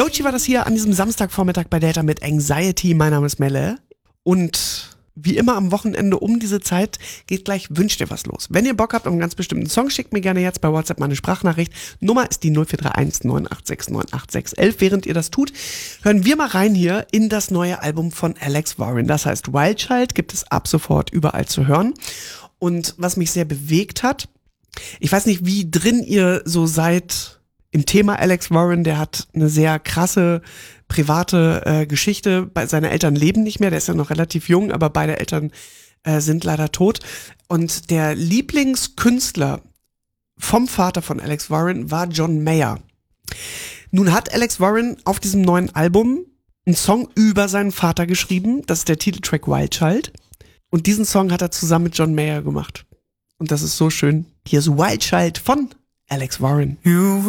Doechii war das hier an diesem Samstagvormittag bei Data mit Anxiety. Mein Name ist Melle und wie immer am Wochenende um diese Zeit geht gleich Wünscht ihr was los. Wenn ihr Bock habt auf einen ganz bestimmten Song, schickt mir gerne jetzt bei WhatsApp mal eine Sprachnachricht. Nummer ist die 0431 986 98611. Während ihr das tut, hören wir mal rein hier in das neue Album von Alex Warren. Das heißt Wild Child, gibt es ab sofort überall zu hören. Und was mich sehr bewegt hat, ich weiß nicht, wie drin ihr so seid im Thema Alex Warren, der hat eine sehr krasse private Geschichte. Seine Eltern leben nicht mehr, der ist ja noch relativ jung, aber beide Eltern sind leider tot. Und der Lieblingskünstler vom Vater von Alex Warren war John Mayer. Nun hat Alex Warren auf diesem neuen Album einen Song über seinen Vater geschrieben. Das ist der Titeltrack Wild Child. Und diesen Song hat er zusammen mit John Mayer gemacht. Und das ist so schön. Hier ist Wild Child von Alex Warren. You